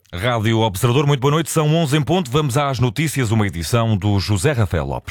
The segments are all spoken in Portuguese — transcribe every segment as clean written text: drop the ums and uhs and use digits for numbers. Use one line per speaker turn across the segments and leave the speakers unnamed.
Rádio Observador, muito boa noite, são 11 em ponto, vamos às notícias, uma edição do José Rafael Lopes.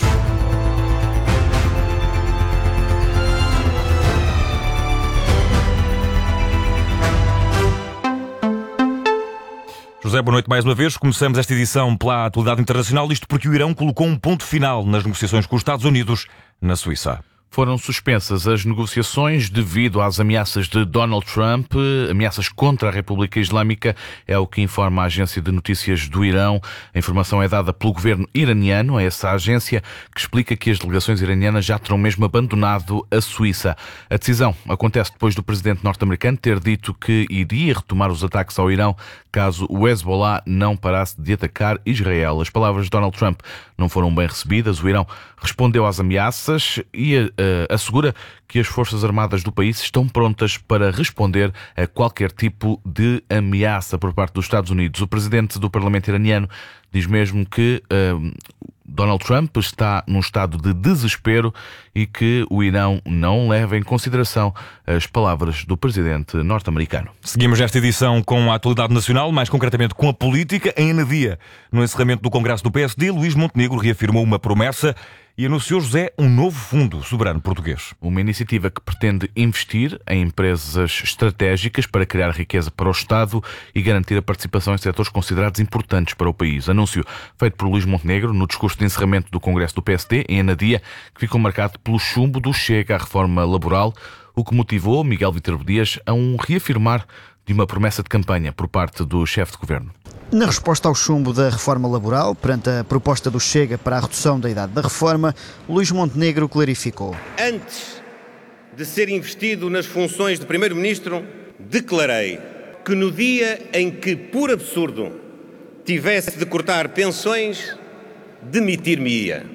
José, boa noite mais uma vez. Começamos esta edição pela atualidade internacional, isto porque o Irão colocou um ponto final nas negociações com os Estados Unidos na Suíça.
Foram suspensas as negociações devido às ameaças de Donald Trump, ameaças contra a República Islâmica, é o que informa a agência de notícias do Irão. A informação é dada pelo governo iraniano, a essa agência, que explica que as delegações iranianas já terão mesmo abandonado a Suíça. A decisão acontece depois do presidente norte-americano ter dito que iria retomar os ataques ao Irão caso o Hezbollah não parasse de atacar Israel. As palavras de Donald Trump não foram bem recebidas. O Irão respondeu às ameaças e assegura que as Forças Armadas do país estão prontas para responder a qualquer tipo de ameaça por parte dos Estados Unidos. O presidente do Parlamento iraniano diz mesmo que Donald Trump está num estado de desespero e que o Irão não leva em consideração as palavras do presidente norte-americano.
Seguimos esta edição com a atualidade nacional, mais concretamente com a política. Em Anadia, no encerramento do Congresso do PSD, Luís Montenegro reafirmou uma promessa e anunciou, José, um novo fundo soberano português.
Uma iniciativa que pretende investir em empresas estratégicas para criar riqueza para o Estado e garantir a participação em setores considerados importantes para o país. Anúncio feito por Luís Montenegro no discurso de encerramento do Congresso do PSD, em Anadia, que ficou marcado pelo chumbo do Chega à reforma laboral, o que motivou Miguel Vítor Dias a reafirmar de uma promessa de campanha por parte do chefe de governo.
Na resposta ao chumbo da reforma laboral, perante a proposta do Chega para a redução da idade da reforma, Luís Montenegro clarificou.
Antes de ser investido nas funções de Primeiro-Ministro, declarei que no dia em que, por absurdo, tivesse de cortar pensões, demitir-me-ia.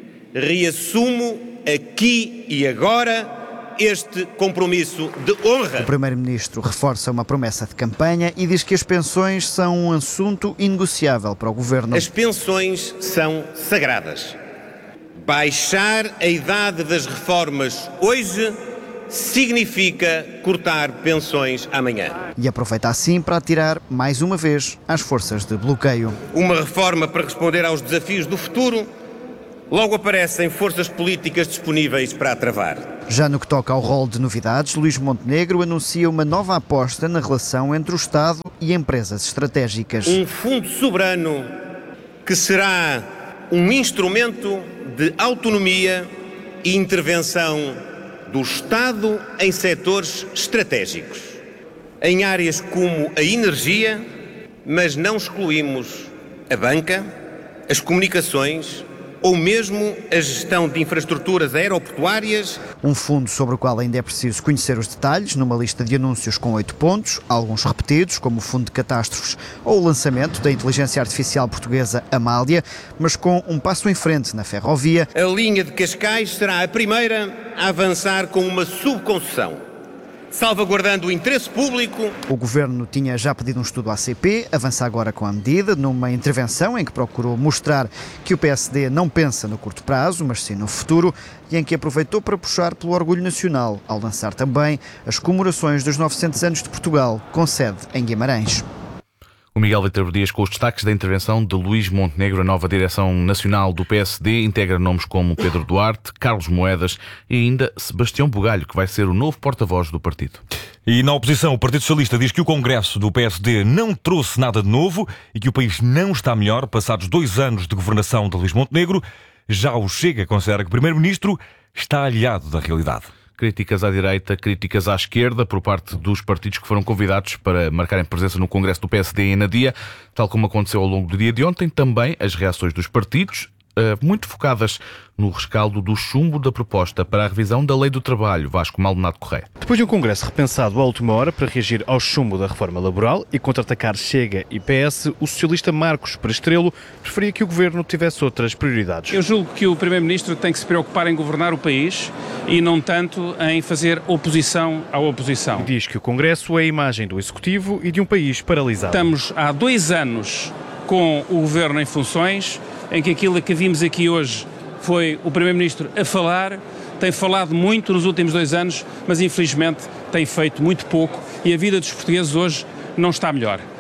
Reassumo aqui e agora este compromisso de honra.
O Primeiro-Ministro reforça uma promessa de campanha e diz que as pensões são um assunto inegociável para o Governo.
As pensões são sagradas. Baixar a idade das reformas hoje significa cortar pensões amanhã.
E aproveita assim para atirar, mais uma vez, às forças de bloqueio.
Uma reforma para responder aos desafios do futuro, logo aparecem forças políticas disponíveis para a travar.
Já no que toca ao rol de novidades, Luís Montenegro anuncia uma nova aposta na relação entre o Estado e empresas estratégicas.
Um fundo soberano que será um instrumento de autonomia e intervenção do Estado em setores estratégicos, em áreas como a energia, mas não excluímos a banca, as comunicações ou mesmo a gestão de infraestruturas aeroportuárias.
Um fundo sobre o qual ainda é preciso conhecer os detalhes, numa lista de anúncios com 8 pontos, alguns repetidos, como o Fundo de Catástrofes ou o lançamento da inteligência artificial portuguesa Amália, mas com um passo em frente na ferrovia.
A linha de Cascais será a primeira a avançar com uma subconcessão, salvaguardando o interesse público.
O Governo tinha já pedido um estudo à ACP, avança agora com a medida, numa intervenção em que procurou mostrar que o PSD não pensa no curto prazo, mas sim no futuro, e em que aproveitou para puxar pelo orgulho nacional, ao lançar também as comemorações dos 900 anos de Portugal, com sede em Guimarães.
O Miguel Vítor Dias com os destaques da intervenção de Luís Montenegro. A nova direção nacional do PSD integra nomes como Pedro Duarte, Carlos Moedas e ainda Sebastião Bugalho, que vai ser o novo porta-voz do partido.
E na oposição, o Partido Socialista diz que o Congresso do PSD não trouxe nada de novo e que o país não está melhor passados 2 anos de governação de Luís Montenegro. Já o Chega considera que o Primeiro-Ministro está alheado da realidade.
Críticas à direita, críticas à esquerda por parte dos partidos que foram convidados para marcarem presença no Congresso do PSD em Anadia, tal como aconteceu ao longo do dia de ontem. Também as reações dos partidos, muito focadas no rescaldo do chumbo da proposta para a revisão da Lei do Trabalho. Vasco Maldonado Correia.
Depois de um congresso repensado à última hora para reagir ao chumbo da reforma laboral e contra-atacar Chega e PS, o socialista Marcos Prestrelo preferia que o governo tivesse outras prioridades.
Eu julgo que o Primeiro-Ministro tem que se preocupar em governar o país e não tanto em fazer oposição à oposição.
Diz que o congresso é a imagem do Executivo e de um país paralisado.
Estamos há 2 anos com o governo em funções, em que aquilo que vimos aqui hoje foi o Primeiro-Ministro a falar, tem falado muito nos últimos 2 anos, mas infelizmente tem feito muito pouco e a vida dos portugueses hoje não está melhor.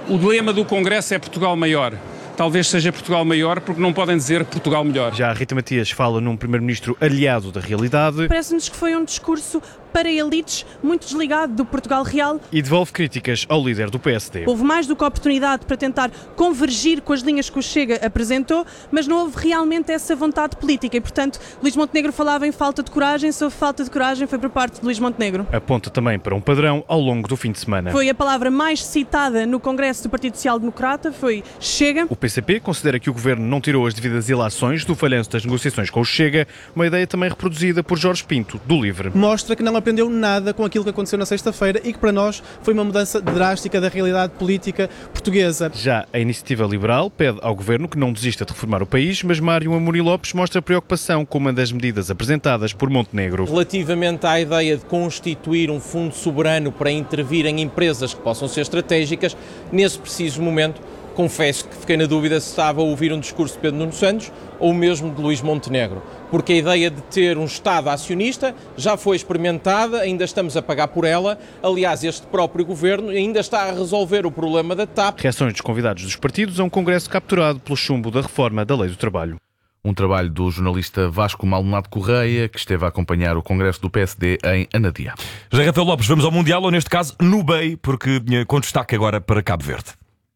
O lema do Congresso é Portugal maior. Talvez seja Portugal maior, porque não podem dizer Portugal melhor.
Já a Rita Matias fala num primeiro-ministro aliado da realidade.
Parece-nos que foi um discurso para elites, muito desligado do Portugal real.
E devolve críticas ao líder do PSD.
Houve mais do que oportunidade para tentar convergir com as linhas que o Chega apresentou, mas não houve realmente essa vontade política e, portanto, Luís Montenegro falava em falta de coragem. Se houve falta de coragem, foi por parte de Luís Montenegro.
Aponta também para um padrão ao longo do fim de semana.
Foi a palavra mais citada no Congresso do Partido Social Democrata, foi Chega.
O PCP considera que o Governo não tirou as devidas ilações do falhanço das negociações com o Chega, uma ideia também reproduzida por Jorge Pinto, do LIVRE.
Mostra que não aprendeu nada com aquilo que aconteceu na sexta-feira e que para nós foi uma mudança drástica da realidade política portuguesa.
Já a Iniciativa Liberal pede ao Governo que não desista de reformar o país, mas Mário Amorim Lopes mostra preocupação com uma das medidas apresentadas por Montenegro.
Relativamente à ideia de constituir um fundo soberano para intervir em empresas que possam ser estratégicas, nesse preciso momento, confesso que fiquei na dúvida se estava a ouvir um discurso de Pedro Nuno Santos ou mesmo de Luís Montenegro, porque a ideia de ter um Estado acionista já foi experimentada, ainda estamos a pagar por ela. Aliás, este próprio Governo ainda está a resolver o problema da TAP.
Reações dos convidados dos partidos a um congresso capturado pelo chumbo da reforma da Lei do Trabalho.
Um trabalho do jornalista Vasco Maldonado Correia, que esteve a acompanhar o congresso do PSD em Anadia.
José Rafael Lopes, vamos ao Mundial, ou neste caso no BEI, porque com destaque agora para Cabo Verde.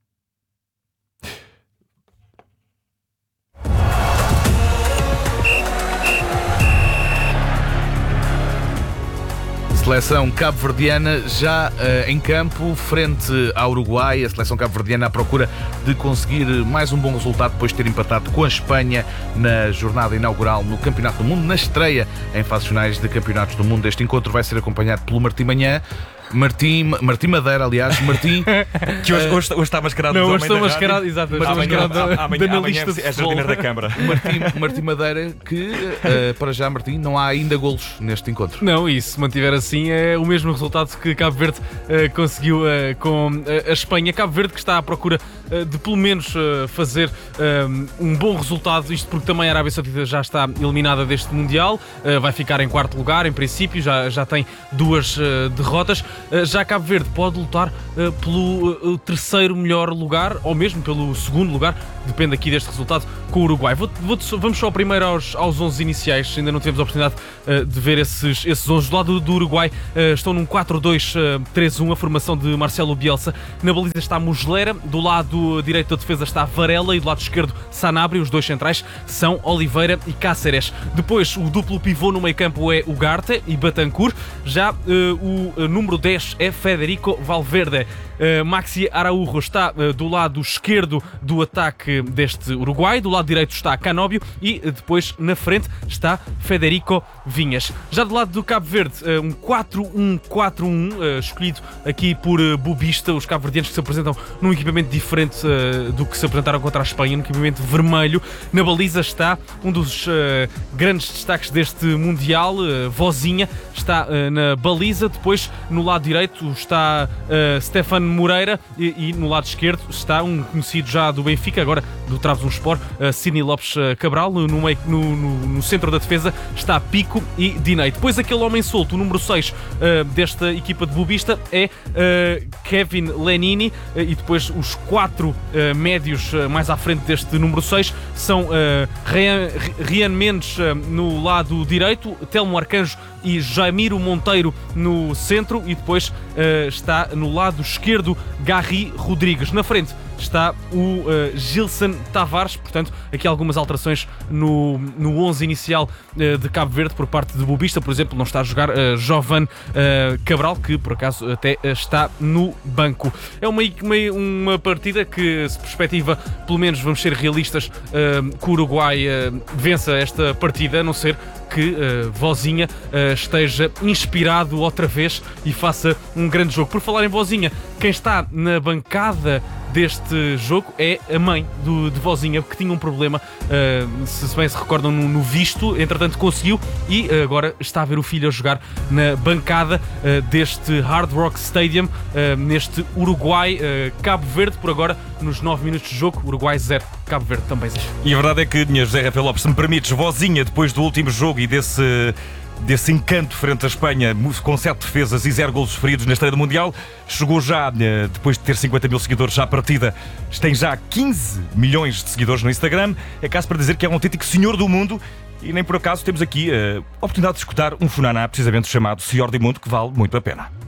Seleção cabo-verdiana já em campo, frente ao Uruguai. A seleção cabo-verdiana à procura de conseguir mais um bom resultado depois de ter empatado com a Espanha na jornada inaugural no Campeonato do Mundo, na estreia em fases finais de Campeonatos do Mundo. Este encontro vai ser acompanhado pelo Martim Manhã. Martim Madeira, aliás, Martim.
Que hoje está mascarado.
Não, hoje estou mascarado, exato.
Amanhã é jardineiro da Câmara.
Martim Madeira, que para já, Martim, não há ainda golos neste encontro.
Não, e se mantiver assim é o mesmo resultado que Cabo Verde conseguiu com a Espanha. Cabo Verde que está à procura de pelo menos fazer um bom resultado, isto porque também a Arábia Saudita já está eliminada deste Mundial, vai ficar em quarto lugar, em princípio, já tem 2 derrotas. Já Cabo Verde pode lutar pelo terceiro melhor lugar, ou mesmo pelo segundo lugar, depende aqui deste resultado, com o Uruguai. Vamos só primeiro aos 11 iniciais, ainda não tivemos a oportunidade de ver esses 11. Do lado do Uruguai estão num 4-2-3-1, a formação de Marcelo Bielsa. Na baliza está Muslera, do lado direito da defesa está Varela e do lado esquerdo Sanabria. Os 2 centrais são Oliveira e Cáceres. Depois o duplo pivô no meio campo é Ugarte e Bentancur. Já o número 10 é Federico Valverde. Maxi Araújo está do lado esquerdo do ataque deste Uruguai, do lado direito está Canóbio e depois na frente está Federico Vinhas. Já do lado do Cabo Verde, um 4-1-4-1 escolhido aqui por Bobista, os cabo-verdianos que se apresentam num equipamento diferente do que se apresentaram contra a Espanha, num equipamento vermelho. Na baliza está um dos grandes destaques deste Mundial, Vozinha, está na baliza. Depois no lado direito está Stefano Moreira e no lado esquerdo está um conhecido já do Benfica, agora do Trabzonspor, Sidney Lopes Cabral. No centro da defesa está Pico e Diney. Depois aquele homem solto, o número 6 desta equipa de Bobista é Kevin Lenini, e depois os 4 médios mais à frente deste número 6 são Rian Mendes no lado direito, Telmo Arcanjo e Jaimiro Monteiro no centro, e depois está no lado esquerdo Garry Rodrigues. Na frente está o Gilson Tavares. Portanto, aqui algumas alterações no 11 inicial de Cabo Verde por parte de Bobista. Por exemplo, não está a jogar Jovan Cabral, que por acaso até está no banco. É uma partida que se perspectiva, pelo menos vamos ser realistas, que o Uruguai vença esta partida, a não ser que Vozinha esteja inspirado outra vez e faça um grande jogo. Por falar em Vozinha, quem está na bancada deste jogo é a mãe de Vozinha, que tinha um problema, se bem se recordam, no visto. Entretanto conseguiu e agora está a ver o filho a jogar na bancada deste Hard Rock Stadium, neste Uruguai Cabo Verde. Por agora, nos 9 minutos de jogo, Uruguai 0, Cabo Verde também 0.
E a verdade é que, José Rafael Lopes, se me permites, Vozinha, depois do último jogo e desse encanto frente à Espanha, com 7 defesas e 0 golos sofridos na estreia do Mundial. Chegou já, depois de ter 50 mil seguidores à partida, tem já 15 milhões de seguidores no Instagram. É caso para dizer que é um autêntico senhor do mundo. E nem por acaso temos aqui a oportunidade de escutar um funaná precisamente chamado Senhor do Mundo, que vale muito a pena.